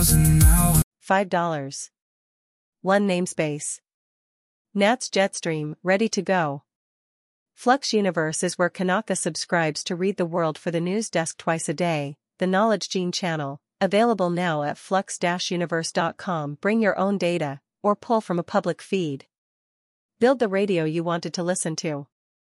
$5. 1 namespace. Nats Jetstream, ready to go. Flux Universe is where Kanaka subscribes to read the world for the news desk twice a day, the Knowledge Gene channel, available now at flux-universe.com. Bring your own data, or pull from a public feed. Build the radio you wanted to listen to.